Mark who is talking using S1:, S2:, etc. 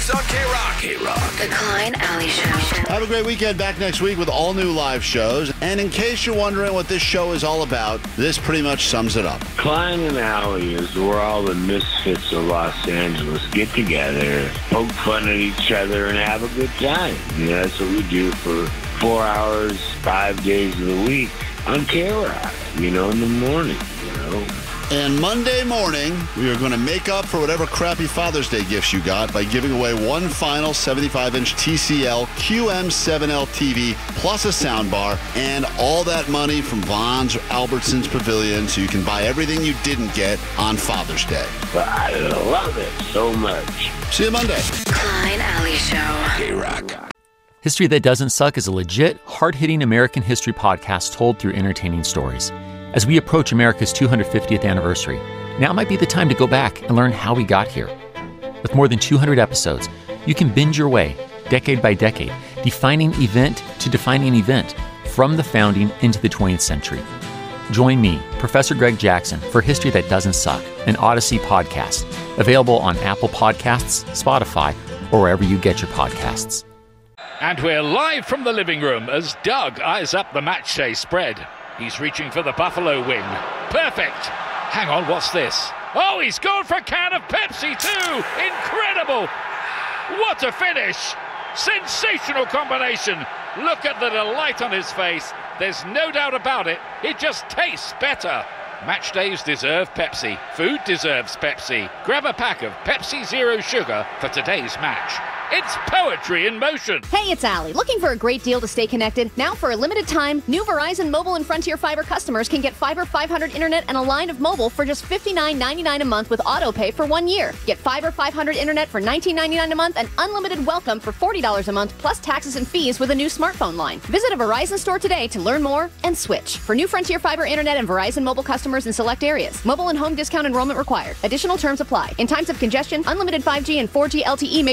S1: Weekdays on K-Rock. K-Rock.
S2: The Klein Alley Show.
S3: Have a great weekend. Back next week with all new live shows. And in case you're wondering what this show is all about, this pretty much sums it up.
S4: Klein and Alley is where all the misfits of Los Angeles get together, poke fun at each other, and have a good time. That's what we do for 4 hours, 5 days of the week on K-Rock, in the morning,
S3: And Monday morning, we are going to make up for whatever crappy Father's Day gifts you got by giving away one final 75-inch TCL QM7L TV plus a soundbar and all that money from Vons or Albertsons Pavilion so you can buy everything you didn't get on Father's Day.
S4: But I love it so much.
S3: See you Monday.
S2: Klein Alley Show.
S1: K-Rock.
S5: History That Doesn't Suck is a legit, hard-hitting American history podcast told through entertaining stories. As we approach America's 250th anniversary, now might be the time to go back and learn how we got here. With more than 200 episodes, you can binge your way, decade by decade, defining event to defining event, from the founding into the 20th century. Join me, Professor Greg Jackson, for History That Doesn't Suck, an Odyssey podcast, available on Apple Podcasts, Spotify, or wherever you get your podcasts.
S6: And we're live from the living room as Doug eyes up the matchday spread. He's reaching for the Buffalo win. Perfect. Hang on, what's this? Oh, he's gone for a can of Pepsi too. Incredible. What a finish. Sensational combination. Look at the delight on his face. There's no doubt about it. It just tastes better. Match days deserve Pepsi. Food deserves Pepsi. Grab a pack of Pepsi Zero Sugar for today's match. It's poetry in motion.
S7: Hey, it's Allie. Looking for a great deal to stay connected? Now, for a limited time, new Verizon Mobile and Frontier Fiber customers can get Fiber 500 Internet and a line of mobile for just $59.99 a month with autopay for 1 year. Get Fiber 500 Internet for $19.99 a month and unlimited welcome for $40 a month plus taxes and fees with a new smartphone line. Visit a Verizon store today to learn more and switch. For new Frontier Fiber Internet and Verizon Mobile customers in select areas, mobile and home discount enrollment required. Additional terms apply. In times of congestion, unlimited 5G and 4G LTE may